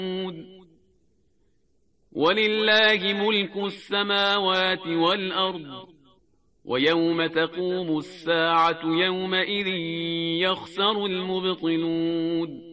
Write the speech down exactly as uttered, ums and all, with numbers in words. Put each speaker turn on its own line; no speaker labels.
ولله ملك السماوات والأرض ويوم تقوم الساعة يومئذ يخسر المبطلون